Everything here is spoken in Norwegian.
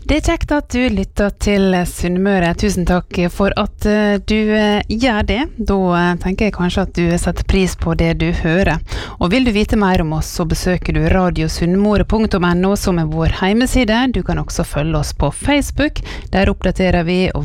Det kjekt at du lytter til Sunnmøre. Tusen takk for at du gjør det. Da tenker jeg kanskje at du setter pris på det du hører. Og vil du vite mer om oss, så besøker du radiosunnmøre.no som vår hjemmeside. Du kan også følge oss på Facebook. Der oppdaterer vi og